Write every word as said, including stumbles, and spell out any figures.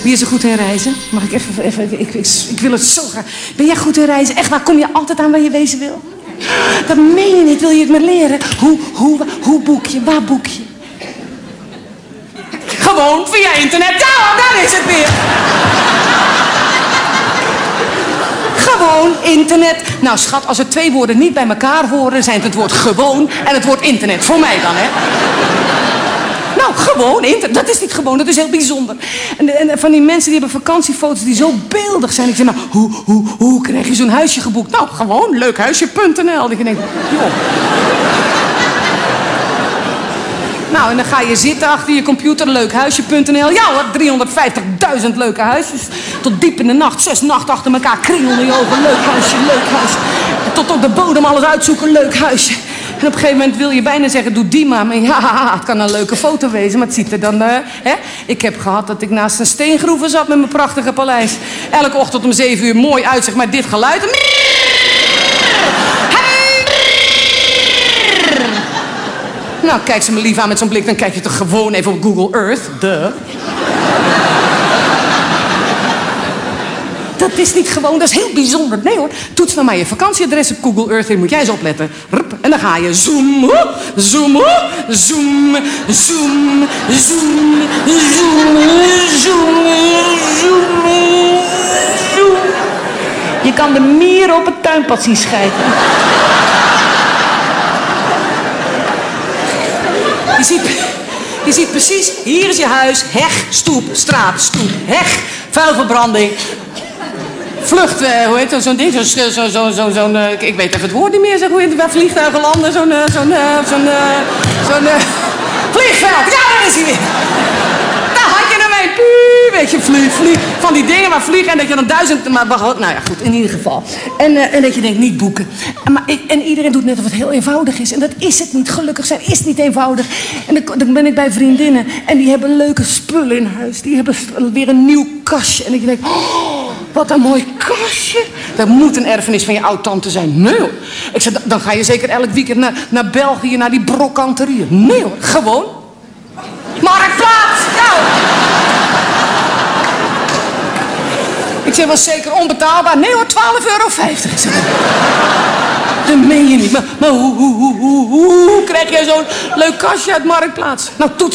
Wie is er goed in reizen? Mag ik even... even, even ik, ik, ik wil het zo graag. Ben jij goed in reizen? Echt waar? Kom je altijd aan waar je wezen wil? Dat meen je niet. Wil je het me leren? Hoe, hoe, hoe boek je? Waar boek je? Gewoon via internet. Ja, daar is het weer. Gewoon internet. Nou schat, als er twee woorden niet bij elkaar horen, zijn het het woord gewoon en het woord internet. Voor mij dan, hè. Nou, gewoon internet. Dat is niet gewoon, dat is heel bijzonder. En, en van die mensen die hebben vakantiefoto's die zo beeldig zijn. Ik zeg, nou, hoe, hoe, hoe krijg je zo'n huisje geboekt? Nou, gewoon leukhuisje punt n l. Dat je denkt, joh. Nou, en dan ga je zitten achter je computer, leukhuisje punt n l. Ja hoor, driehonderdvijftigduizend leuke huisjes. Tot diep in de nacht, zes nachten achter elkaar, kringel in je ogen. Leuk huisje, leuk huisje. Tot op de bodem alles uitzoeken, leuk huisje. En op een gegeven moment wil je bijna zeggen, doe die maar. Maar ja, het kan een leuke foto wezen, maar het ziet er dan... Uh, hè? Ik heb gehad dat ik naast een steengroeven zat met mijn prachtige paleis. Elke ochtend om zeven uur mooi uitzicht, maar dit geluid... Nou, kijk ze me lief aan met zo'n blik, dan kijk je toch gewoon even op Google Earth. Duh. Dat is niet gewoon, dat is heel bijzonder. Nee hoor, toets nou maar je vakantieadres op Google Earth en moet jij eens opletten. Rup, en dan ga je zoom, hoep, zoom, hoep, zoom, zoom, zoom, zoom, zoom, zoom, zoom. Je kan de mieren op het tuinpad zien schijten. Je ziet, je ziet precies, hier is je huis, heg, stoep, straat, stoep, heg, vuilverbranding. Vlucht, uh, hoe heet dat, zo'n ding, zo'n, zo, zo, zo, zo'n, uh, ik weet even het woord niet meer, zeg, hoe heet het, waar vliegtuigen landen, zo'n, uh, zo'n, uh, zo'n, uh, zo'n, uh, vliegveld, ja, daar is hij weer. Daar had je hem een, pie, weet je, vlieg, vlieg, van die dingen waar vliegen en dat je dan duizend, maar wacht, nou ja, goed, in ieder geval. En, uh, en dat je denkt, niet boeken. En, maar, ik, en iedereen doet net of het heel eenvoudig is en dat is het niet, gelukkig zijn is niet eenvoudig. En dan, dan ben ik bij vriendinnen en die hebben leuke spullen in huis, die hebben weer een nieuw kastje en ik denk, oh, wat een mooi kastje. Dat moet een erfenis van je oud-tante zijn. Nee hoor. Ik zeg, dan ga je zeker elk weekend naar, naar België, naar die brokanterier. Nee hoor, gewoon. Marktplaats! Ja. Ik zeg, was zeker onbetaalbaar. Nee hoor, twaalf euro vijftig. Dat meen je niet. Maar, maar hoe, hoe, hoe, hoe, hoe krijg jij zo'n leuk kastje uit Marktplaats? Nou, toets.